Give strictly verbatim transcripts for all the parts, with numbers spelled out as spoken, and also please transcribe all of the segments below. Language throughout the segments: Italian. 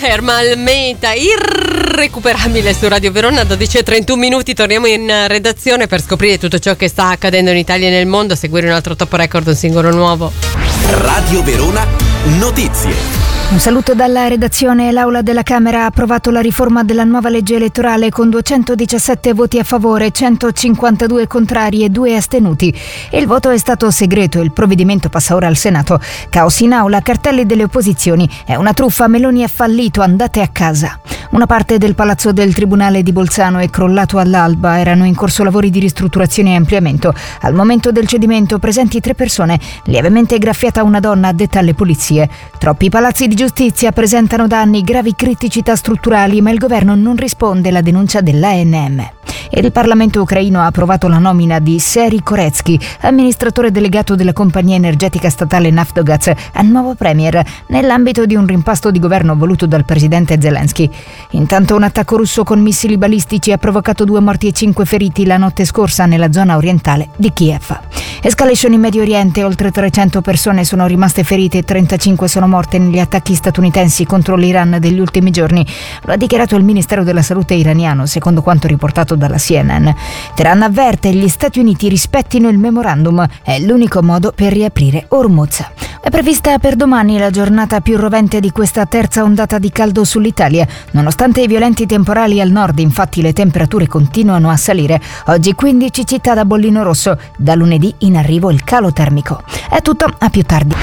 Ermal Meta, irrecuperabile su Radio Verona, dodici e trentuno minuti. Torniamo in redazione per scoprire tutto ciò che sta accadendo in Italia e nel mondo, seguire un altro top record, un singolo nuovo. Radio Verona Notizie. Un saluto dalla redazione. L'Aula della Camera ha approvato la riforma della nuova legge elettorale con duecentodiciassette voti a favore, centocinquantadue contrari e due astenuti. Il voto è stato segreto e il provvedimento passa ora al Senato. Caos in aula, cartelli delle opposizioni. È una truffa, Meloni è fallito, andate a casa. Una parte del palazzo del Tribunale di Bolzano è crollato all'alba. Erano in corso lavori di ristrutturazione e ampliamento. Al momento del cedimento presenti tre persone, lievemente graffiata una donna addetta alle pulizie. Troppi palazzi di giustizia presentano danni, gravi criticità strutturali, ma il governo non risponde alla denuncia dell'A N M. Il Parlamento ucraino ha approvato la nomina di Serhiy Koretsky, amministratore delegato della compagnia energetica statale Naftogaz, a nuovo premier, nell'ambito di un rimpasto di governo voluto dal presidente Zelensky. Intanto un attacco russo con missili balistici ha provocato due morti e cinque feriti la notte scorsa nella zona orientale di Kiev. Escalation in Medio Oriente, oltre trecento persone sono rimaste ferite e trentacinque sono morte negli attacchi statunitensi contro l'Iran degli ultimi giorni. Lo ha dichiarato il Ministero della Salute iraniano, secondo quanto riportato dalla C N N. Teheran avverte gli Stati Uniti rispettino il memorandum, è l'unico modo per riaprire Hormuz. È prevista per domani la giornata più rovente di questa terza ondata di caldo sull'Italia. Nonostante i violenti temporali al nord, infatti, le temperature continuano a salire. Oggi quindici città da bollino rosso, da lunedì in arrivo il calo termico. È tutto, a più tardi.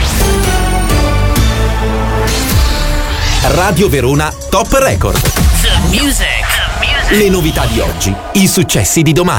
Radio Verona Top Record. The music. The music. Le novità di oggi, i successi di domani.